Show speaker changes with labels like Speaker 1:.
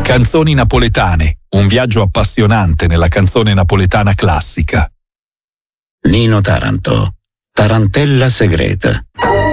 Speaker 1: Canzoni napoletane, un viaggio appassionante nella canzone napoletana classica.
Speaker 2: Nino Taranto, Tarantella segreta.